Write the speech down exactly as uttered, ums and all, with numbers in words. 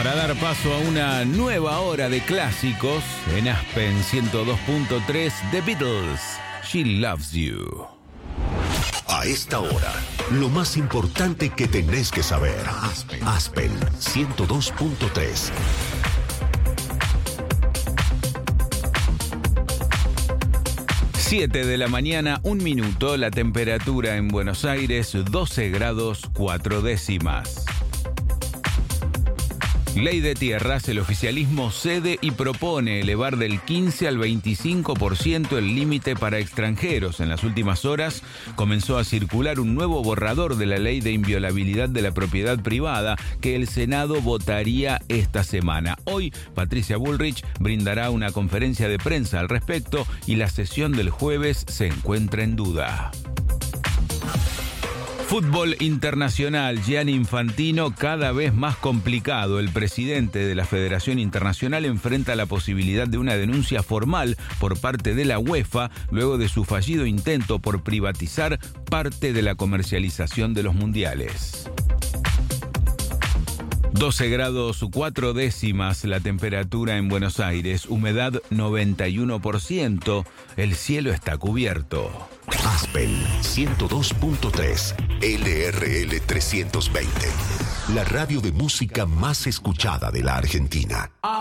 Para dar paso a una nueva hora de clásicos en Aspen ciento dos punto tres, The Beatles, She Loves You. A esta hora, lo más importante que tenés que saber. Aspen, Aspen ciento dos punto tres. siete de la mañana, un minuto, la temperatura en Buenos Aires, doce grados, cuatro décimas. Ley de Tierras, el oficialismo cede y propone elevar del quince al veinticinco por ciento el límite para extranjeros. En las últimas horas comenzó a circular un nuevo borrador de la Ley de Inviolabilidad de la Propiedad Privada que el Senado votaría esta semana. Hoy, Patricia Bullrich brindará una conferencia de prensa al respecto y la sesión del jueves se encuentra en duda. Fútbol internacional, Gianni Infantino cada vez más complicado. El presidente de la Federación Internacional enfrenta la posibilidad de una denuncia formal por parte de la UEFA luego de su fallido intento por privatizar parte de la comercialización de los mundiales. doce grados cuatro décimas la temperatura en Buenos Aires, humedad noventa y uno por ciento, el cielo está cubierto. Aspen ciento dos punto tres, L R L trescientos veinte, la radio de música más escuchada de la Argentina.